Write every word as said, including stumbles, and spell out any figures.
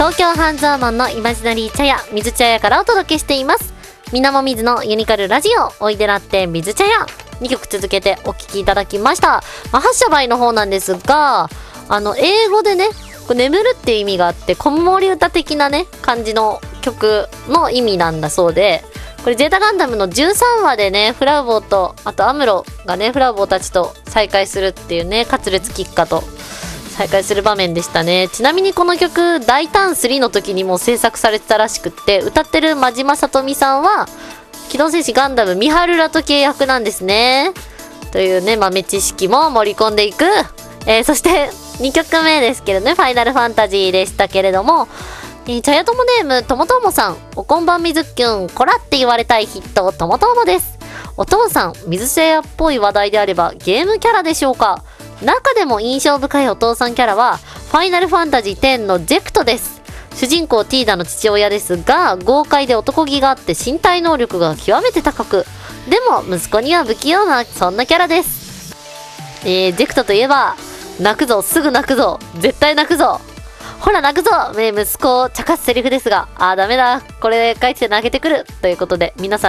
東京半蔵門のイマジナリー茶屋水茶屋からお届けしています。みなもみずのユニカルラジオ、おいでらって水茶屋、にきょく続けてお聴きいただきました。まあ、発射梅の方なんですが、あの英語でね、眠るっていう意味があって、子守歌的なね感じの曲の意味なんだそうで、これゼータガンダムのじゅうさんわでね、フラウボーとあとアムロがねフラウボーたちと再会するっていうね、カツレツキッカと再会する場面でしたね。ちなみにこの曲大胆スリーの時にも制作されてたらしくって、歌ってる真島さとみさんは機動戦士ガンダムミハルラト系役なんですね。というね豆知識も盛り込んでいく、えー、そしてにきょくめですけどね、ファイナルファンタジーでしたけれども、えー、茶屋ともネームともともさん、おこんばんみずっきゅん、こらって言われたいヒットともともです。お父さん、水茶屋っぽい話題であればゲームキャラでしょうか。中でも印象深いお父さんキャラはファイナルファンタジーテンのジェクトです。主人公ティーダの父親ですが、豪快で男気があって身体能力が極めて高く、でも息子には不器用なそんなキャラです。えー、ジェクトといえば泣くぞ、すぐ泣くぞ、絶対泣くぞ、ほら泣くぞ、えー、息子を茶化すセリフですが、あーダメだ、これ書いてて泣けてくるということで、皆さん